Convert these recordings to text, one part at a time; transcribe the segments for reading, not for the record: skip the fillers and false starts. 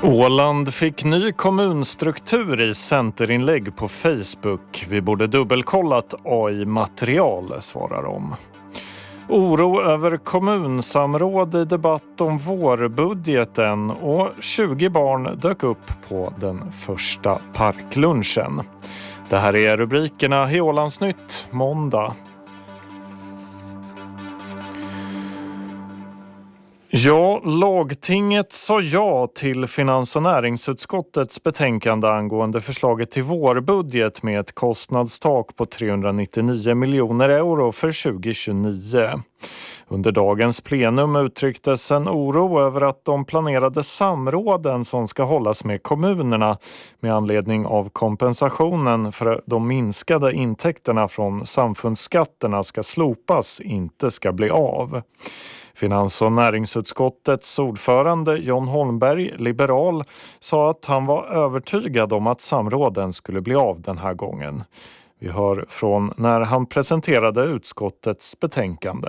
Åland fick ny kommunstruktur i centerinlägg på Facebook. Vi borde dubbelkollat AI-material, svarar de. Oro över kommunsamråd i debatt om vårbudgeten och 20 barn dök upp på den första parklunchen. Det här är rubrikerna i Ålandsnytt måndag. Ja, lagtinget sa ja till finans- och näringsutskottets betänkande angående förslaget till vårbudget med ett kostnadstak på 399 miljoner euro för 2029. Under dagens plenum uttrycktes en oro över att de planerade samråden som ska hållas med kommunerna med anledning av kompensationen för de minskade intäkterna från samfundsskatterna ska slopas inte ska bli av. Finans- och näringsutskottets ordförande John Holmberg, liberal, sa att han var övertygad om att samråden skulle bli av den här gången. Vi hör från när han presenterade utskottets betänkande.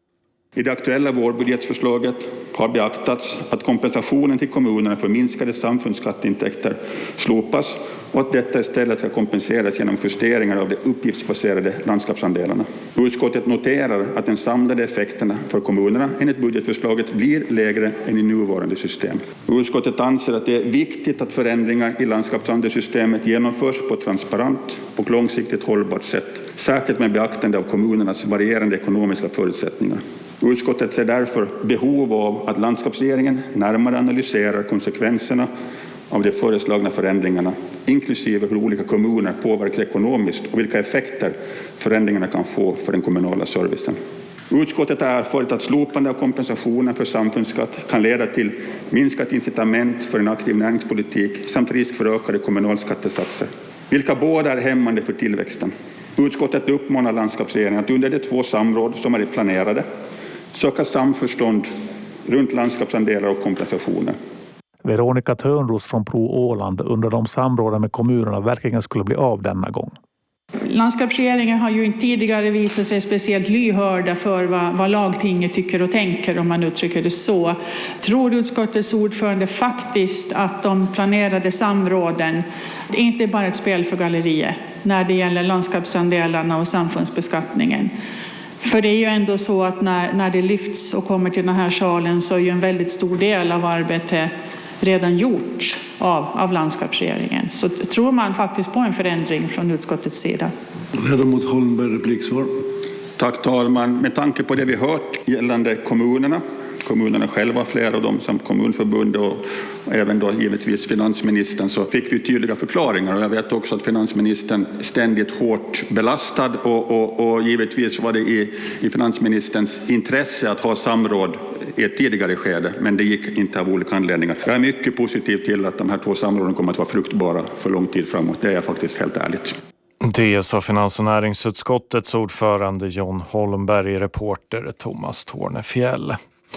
I det aktuella vårbudgetförslaget har beaktats att kompensationen till kommunerna för minskade samfundsskatteintäkter slopas och att detta istället ska kompenseras genom justeringar av de uppgiftsbaserade landskapsandelarna. Utskottet noterar att den samlade effekterna för kommunerna enligt budgetförslaget blir lägre än i nuvarande system. Utskottet anser att det är viktigt att förändringar i landskapsandelssystemet genomförs på ett transparent och långsiktigt hållbart sätt, särskilt med beaktande av kommunernas varierande ekonomiska förutsättningar. Utskottet ser därför behov av att landskapsregeringen närmare analyserar konsekvenserna av de föreslagna förändringarna, inklusive hur olika kommuner påverkas ekonomiskt och vilka effekter förändringarna kan få för den kommunala servicen. Utskottet har erfarit att slopande av kompensationen för samfundsskatt kan leda till minskat incitament för en aktiv näringspolitik samt risk för ökade kommunalskattesatser, vilka båda är hämmande för tillväxten. Utskottet uppmanar landskapsregeringen att under de 2 samråd som är planerade söka samförstånd runt landskapsandelar och kompensationer. Veronica Törnros från Pro Åland undrar om samråden med kommunerna verkligen skulle bli av denna gång. Landskapsregeringen har ju inte tidigare visat sig speciellt lyhörda för vad lagtinget tycker och tänker, om man uttrycker det så. Tror utskottets ordförande faktiskt att de planerade samråden inte är bara ett spel för galleriet när det gäller landskapsandelarna och samfundsbeskattningen? För det är ju ändå så att när det lyfts och kommer till den här salen så är ju en väldigt stor del av arbetet redan gjort av landskapsregeringen. Så tror man faktiskt på en förändring från utskottets sida? Ledamot Holmberg, repliksvar. Tack talman. Med tanke på det vi hört gällande kommunerna själva, flera av dem samt kommunförbund och även då givetvis finansministern, så fick vi tydliga förklaringar. Och jag vet också att finansministern ständigt hårt belastad och givetvis var det i finansministerns intresse att ha samråd i ett tidigare skede, men det gick inte av olika anledningar. Jag är mycket positiv till att de här 2 samråden kommer att vara fruktbara för lång tid framåt. Det är jag faktiskt helt ärligt. Det sa finans- och näringsutskottets ordförande John Holmberg, reporter Thomas Tornefjäll.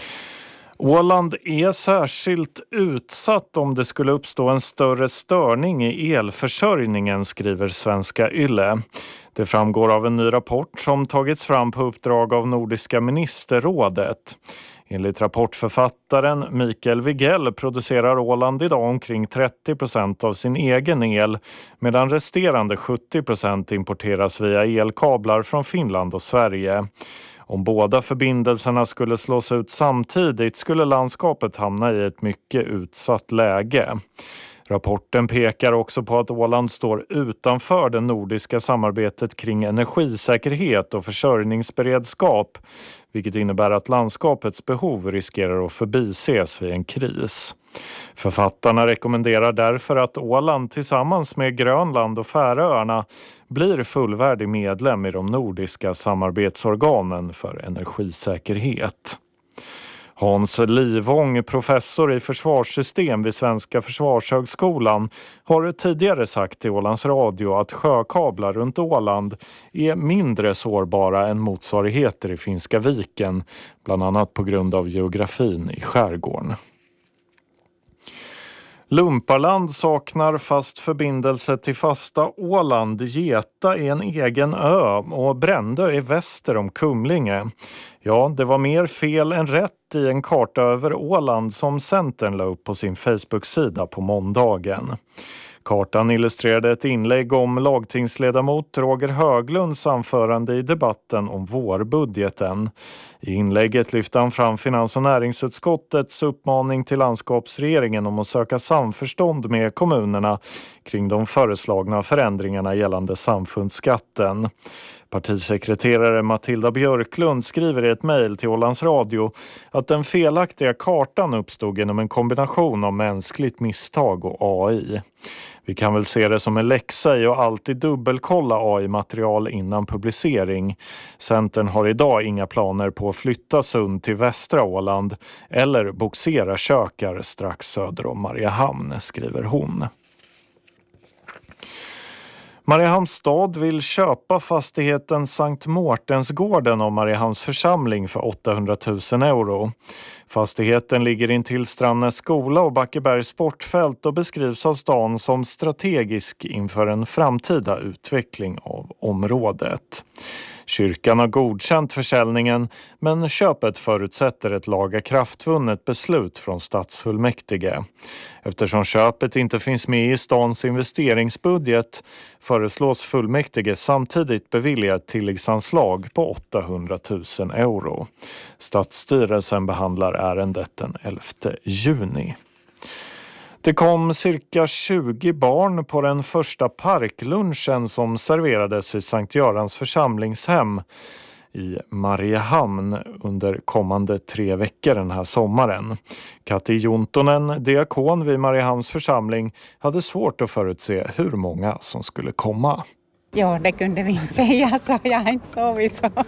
Åland är särskilt utsatt om det skulle uppstå en större störning i elförsörjningen, skriver Svenska Yle. Det framgår av en ny rapport som tagits fram på uppdrag av Nordiska ministerrådet. Enligt rapportförfattaren Mikael Wigell producerar Åland idag omkring 30% av sin egen el, medan resterande 70% importeras via elkablar från Finland och Sverige. Om båda förbindelserna skulle slås ut samtidigt skulle landskapet hamna i ett mycket utsatt läge. Rapporten pekar också på att Åland står utanför det nordiska samarbetet kring energisäkerhet och försörjningsberedskap, vilket innebär att landskapets behov riskerar att förbises vid en kris. Författarna rekommenderar därför att Åland tillsammans med Grönland och Färöarna blir fullvärdig medlem i de nordiska samarbetsorganen för energisäkerhet. Hans Livång, professor i försvarssystem vid Svenska försvarshögskolan, har tidigare sagt till Ålands Radio att sjökablar runt Åland är mindre sårbara än motsvarigheter i Finska viken, bland annat på grund av geografin i skärgården. Lumparland saknar fast förbindelse till fasta Åland. Geta är en egen ö och Brändö är väster om Kumlinge. Ja, det var mer fel än rätt i en karta över Åland som Centern la upp på sin Facebook-sida på måndagen. Kartan illustrerade ett inlägg om lagtingsledamot Roger Höglunds anförande i debatten om vårbudgeten. I inlägget lyfte han fram finans- och näringsutskottets uppmaning till landskapsregeringen om att söka samförstånd med kommunerna kring de föreslagna förändringarna gällande samfundsskatten. Partisekreterare Matilda Björklund skriver i ett mejl till Ålands Radio att den felaktiga kartan uppstod genom en kombination av mänskligt misstag och AI. Vi kan väl se det som en läxa i att alltid dubbelkolla AI-material innan publicering. Centern har idag inga planer på att flytta Sund till västra Åland eller boxera kökar strax söder om Mariehamn, skriver hon. Mariehamns stad vill köpa fastigheten Sankt Mårtensgården av Mariehamns församling för 800 000 euro. Fastigheten ligger intill Strandnäs skola och Backebergs sportfält och beskrivs av stan som strategisk inför en framtida utveckling av området. Kyrkan har godkänt försäljningen, men köpet förutsätter ett lagakraftvunnet beslut från stadsfullmäktige. Eftersom köpet inte finns med i stans investeringsbudget föreslås fullmäktige samtidigt bevilja ett tilläggsanslag på 800 000 euro. Stadsstyrelsen behandlar ärendet den 11 juni. Det kom cirka 20 barn på den första parklunchen som serverades vid Sankt Görans församlingshem i Mariehamn under kommande 3 veckor den här sommaren. Kati Jontonen, diakon vid Mariehamns församling, hade svårt att förutse hur många som skulle komma. Ja, det kunde vi inte säga, så jag har inte sovit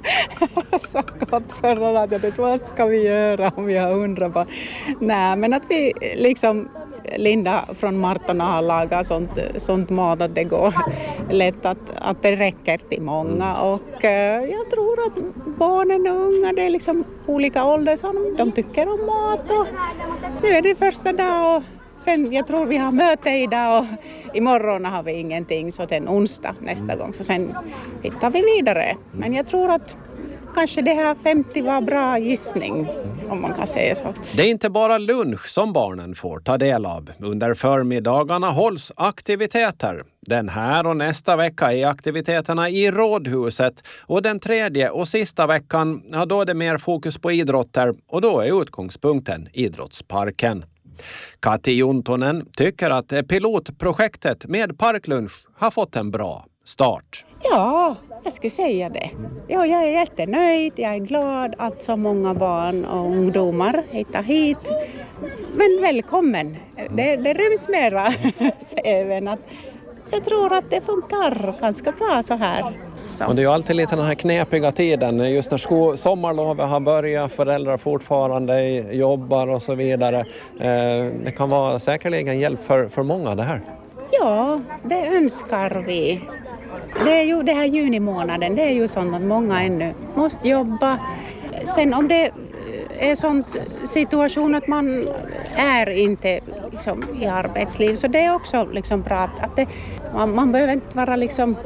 så gott förra natten. Vad ska vi göra om vi har 100 barn? Nej, men att vi liksom, Linda från Martorna har lagat sånt mat att det går lätt att det räcker till många. Och jag tror att barnen och unga, det är liksom olika ålder, så de tycker om mat. Och nu är det första dag och sen, jag tror vi har möte idag och imorgon har vi ingenting, så den onsdag nästa gång. Så sen hittar vi vidare. Men jag tror att kanske det här 50 var bra gissning, om man kan säga så. Det är inte bara lunch som barnen får ta del av. Under förmiddagarna hålls aktiviteter. Den här och nästa vecka är aktiviteterna i Rådhuset. Och den 3:e och sista veckan, ja, då är det mer fokus på idrotter. Och då är utgångspunkten Idrottsparken. Kati Jontonen tycker att pilotprojektet med parklunch har fått en bra start. Ja, jag skulle säga det. Ja, jag är jättenöjd, jag är glad att så många barn och ungdomar hittar hit. Men välkommen, det ryms mera. Även att jag tror att det funkar ganska bra så här. Och det är ju alltid lite den här knepiga tiden, just när sommarlovet har börjat, föräldrar fortfarande jobbar och så vidare. Det kan vara säkerligen hjälp för många det här. Ja, det önskar vi. Det är ju det här junimånaden, det är ju sånt att många ännu måste jobba. Sen om det är sån situation att man är inte liksom i arbetsliv, så det är också liksom bra att man behöver inte vara liksom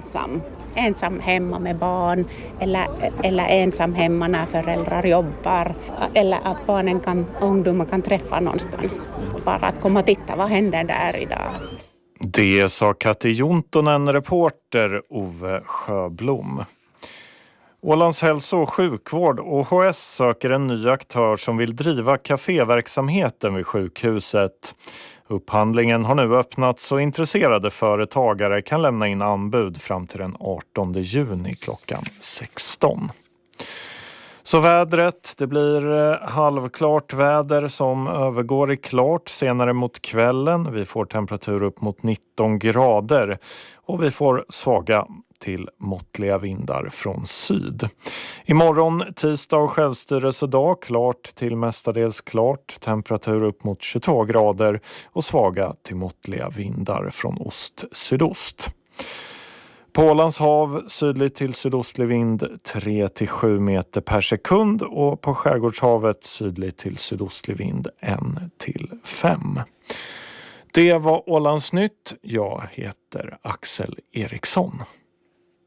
ensam hemma med barn eller ensam hemma när föräldrar jobbar, eller att ungdomar kan träffa någonstans. Bara att komma och titta, vad händer där idag? Det sa Kati Jontonen, reporter Ove Sjöblom. Ålands hälso- och sjukvård OHS söker en ny aktör som vill driva kaféverksamheten vid sjukhuset. Upphandlingen har nu öppnats och intresserade företagare kan lämna in anbud fram till den 18 juni klockan 16. Så vädret, det blir halvklart väder som övergår i klart senare mot kvällen. Vi får temperatur upp mot 19 grader och vi får svaga till måttliga vindar från syd. Imorgon tisdag och självstyrelsedag, klart till mestadels klart. Temperatur upp mot 22 grader och svaga till måttliga vindar från ost-sydost. På Ålands hav sydligt till sydostlig vind 3-7 meter per sekund och på skärgårdshavet sydligt till sydostlig vind 1-5. Det var Ålands nytt. Jag heter Axel Eriksson.